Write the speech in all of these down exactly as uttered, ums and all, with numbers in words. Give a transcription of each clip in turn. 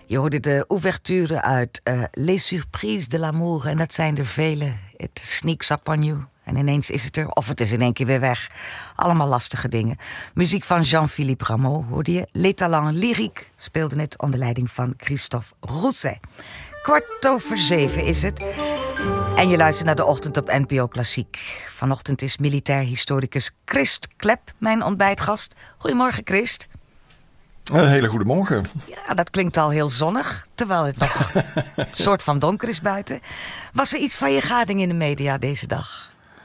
Je hoorde de ouverture uit uh, Les Surprises de l'amour. En dat zijn er vele. Het sneaks up on you. En ineens is het er, of het is in één keer weer weg. Allemaal lastige dingen. Muziek van Jean-Philippe Rameau hoorde je. Les Talents Lyriques speelde het onder leiding van Christophe Rousset. Kwart over zeven is het. En je luistert naar de ochtend op N P O Klassiek. Vanochtend is militair historicus Christ Klep mijn ontbijtgast. Goedemorgen, Christ. Een hele goede morgen. Ja, dat klinkt al heel zonnig, terwijl het nog een soort van donker is buiten. Was er iets van je gading in de media deze dag?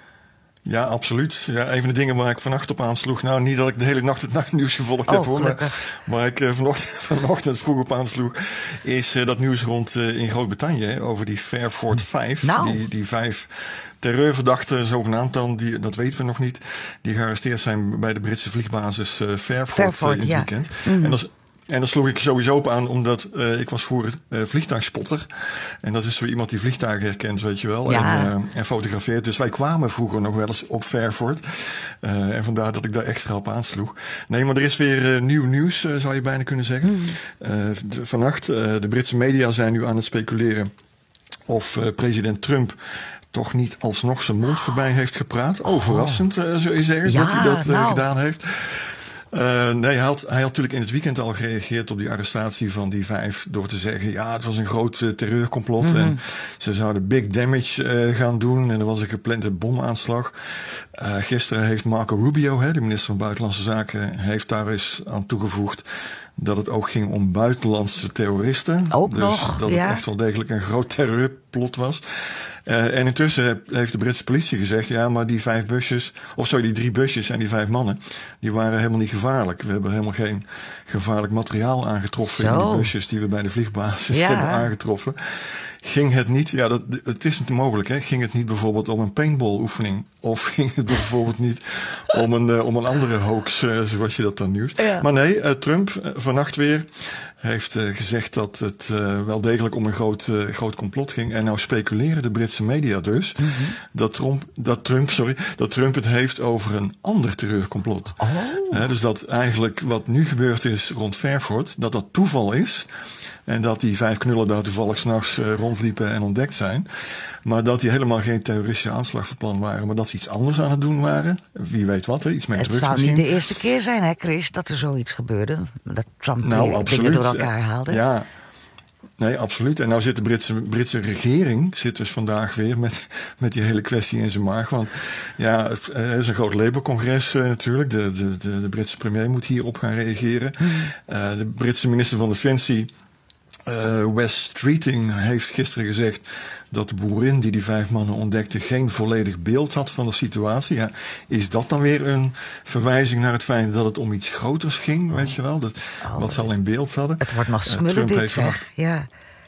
Ja, absoluut. Ja, een van de dingen waar ik vannacht op aansloeg... nou, niet dat ik de hele nacht het nachtnieuws gevolgd oh, heb, hoor, maar waar ik uh, vanochtend, vanochtend vroeg op aansloeg... is uh, dat nieuws rond uh, in Groot-Brittannië over die Fairford vijf. Nou. Die, die vijf terreurverdachten, zogenaamd dan, die, dat weten we nog niet... die gearresteerd zijn bij de Britse vliegbasis uh, Fairford, Fairford uh, in het ja. weekend. Mm-hmm. En dat is... En daar sloeg ik sowieso op aan, omdat uh, ik was vroeger uh, vliegtuigspotter. En dat is zo iemand die vliegtuigen herkent, weet je wel. Ja. En, uh, en fotografeert. Dus wij kwamen vroeger nog wel eens op Fairford. Uh, en vandaar dat ik daar extra op aansloeg. Nee, maar er is weer uh, nieuw nieuws, uh, zou je bijna kunnen zeggen. Mm. Uh, de, vannacht, uh, de Britse media zijn nu aan het speculeren of uh, president Trump... toch niet alsnog zijn mond voorbij heeft gepraat. Oh, verrassend, uh, zou je zeggen, ja, dat hij dat uh, nou. gedaan heeft. Uh, nee, hij had, hij had natuurlijk in het weekend al gereageerd op die arrestatie van die vijf... door te zeggen, ja, het was een groot uh, terreurcomplot... Mm-hmm. en ze zouden big damage uh, gaan doen... en er was een geplande bomaanslag. Uh, gisteren heeft Marco Rubio, hè, de minister van Buitenlandse Zaken... heeft daar eens aan toegevoegd dat het ook ging om buitenlandse terroristen. Ook dus nog, dat ja. het echt wel degelijk een groot terreurplot was. Uh, en intussen heeft de Britse politie gezegd... ja, maar die vijf busjes, of sorry, die drie busjes en die vijf mannen... die waren helemaal niet gevaarlijk. We hebben helemaal geen gevaarlijk materiaal aangetroffen... Zo. in die busjes die we bij de vliegbasis ja. hebben aangetroffen. Ging het niet, ja, dat, het is niet mogelijk, hè? Ging het niet bijvoorbeeld om een paintball-oefening? Of ging het bijvoorbeeld niet om een, uh, om een andere hoax, uh, zoals je dat dan nieuws? Ja. Maar nee, uh, Trump, uh, vannacht weer... heeft uh, gezegd dat het uh, wel degelijk om een groot, uh, groot complot ging. En nou speculeren de Britse media dus... Mm-hmm. dat, Trump, dat, Trump, sorry, dat Trump het heeft over een ander terreurcomplot. Oh. Uh, dus dat eigenlijk wat nu gebeurd is rond Fairford... dat dat toeval is... en dat die vijf knullen daar toevallig 's nachts uh, rondliepen en ontdekt zijn. Maar dat die helemaal geen terroristische aanslag van plan waren... maar dat ze iets anders aan het doen waren. Wie weet wat, hè? Iets met drugs misschien. Het zou niet de eerste keer zijn, hè, Chris, dat er zoiets gebeurde. Dat Trump nou, weer absoluut. dingen door elkaar haalde. Ja, nee, absoluut. En nou zit de Britse, Britse regering zit dus vandaag weer met, met die hele kwestie in zijn maag. Want ja, er is een groot Labour-congres uh, natuurlijk. De, de, de, de Britse premier moet hierop gaan reageren. Hmm. Uh, de Britse minister van Defensie... Uh, Wes Streeting heeft gisteren gezegd dat de boerin die die vijf mannen ontdekte geen volledig beeld had van de situatie. Ja, is dat dan weer een verwijzing naar het feit dat het om iets groters ging, weet je wel? Dat, oh, wat ze al in beeld hadden. Het wordt nog smullen uh, dit, zeg. Ja.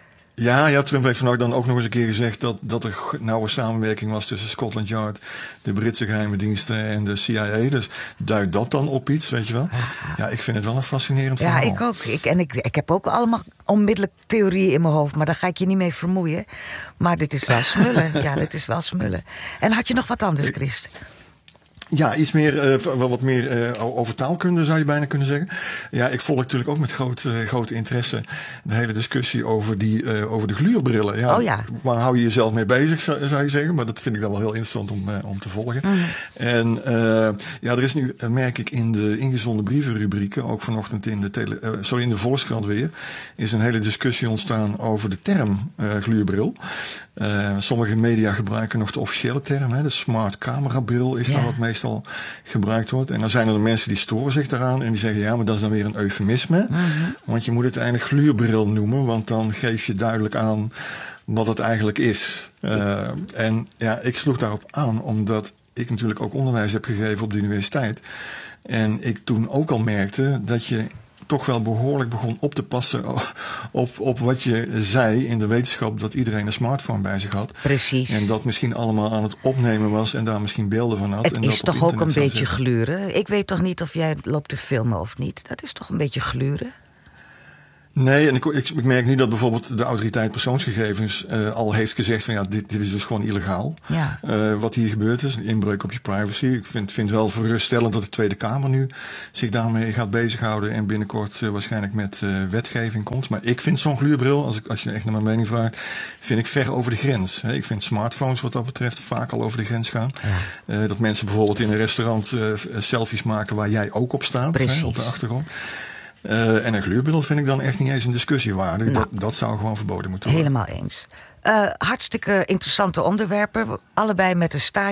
Ja, ja, Trump heeft vandaag dan ook nog eens een keer gezegd dat, dat er nauwe samenwerking was tussen Scotland Yard, de Britse geheime diensten en de C I A. Dus duidt dat dan op iets, weet je wel? Ja, ik vind het wel een fascinerend verhaal. Ja, ik ook. Ik, en ik, ik heb ook allemaal onmiddellijk theorieën in mijn hoofd, maar daar ga ik je niet mee vermoeien. Maar dit is wel smullen. Ja, dit is wel smullen. En had je nog wat anders, Christ? Ja, iets meer, uh, wel wat meer uh, over taalkunde zou je bijna kunnen zeggen. Ja, ik volg natuurlijk ook met groot, uh, grote interesse de hele discussie over, die, uh, over de gluurbrillen. Ja, oh ja. Waar hou je jezelf mee bezig, zou, zou je zeggen. Maar dat vind ik dan wel heel interessant om, uh, om te volgen. Mm. En uh, ja, er is nu, uh, merk ik in de ingezonden brievenrubrieken, ook vanochtend in de, tele, uh, sorry, in de Volkskrant weer, is een hele discussie ontstaan over de term uh, gluurbril. Uh, sommige media gebruiken nog de officiële term, hè, de smart camerabril is daar ja. wat meestal gebruikt wordt. En dan zijn er de mensen die storen zich daaraan en die zeggen ja, maar dat is dan weer een eufemisme. Mm-hmm. Want je moet het eigenlijk gluurbril noemen, want dan geef je duidelijk aan wat het eigenlijk is. Uh, en ja, ik sloeg daarop aan, omdat ik natuurlijk ook onderwijs heb gegeven op de universiteit. En ik toen ook al merkte dat je toch wel behoorlijk begon op te passen op, op wat je zei in de wetenschap, dat iedereen een smartphone bij zich had. Precies. En dat misschien allemaal aan het opnemen was en daar misschien beelden van had. Het en is dat toch ook een beetje zetten. gluren? Ik weet toch niet of jij loopt te filmen of niet? Dat is toch een beetje gluren? Nee, en ik, ik, ik merk niet dat bijvoorbeeld de autoriteit persoonsgegevens uh, al heeft gezegd van ja, dit, dit is dus gewoon illegaal. Ja. Uh, wat hier gebeurd is, een inbreuk op je privacy. Ik vind, vind wel geruststellend dat de Tweede Kamer nu zich daarmee gaat bezighouden en binnenkort uh, waarschijnlijk met uh, wetgeving komt. Maar ik vind zo'n gluurbril, als, ik, als je echt naar mijn mening vraagt, vind ik ver over de grens. He, ik vind smartphones wat dat betreft vaak al over de grens gaan. Ja. Uh, dat mensen bijvoorbeeld in een restaurant uh, selfies maken waar jij ook op staat, he, op de achtergrond. Uh, en een gluurbril vind ik dan echt niet eens een discussie waardig. Nou, dat, dat zou gewoon verboden moeten worden. Helemaal eens. Uh, hartstikke interessante onderwerpen. Allebei met een staartje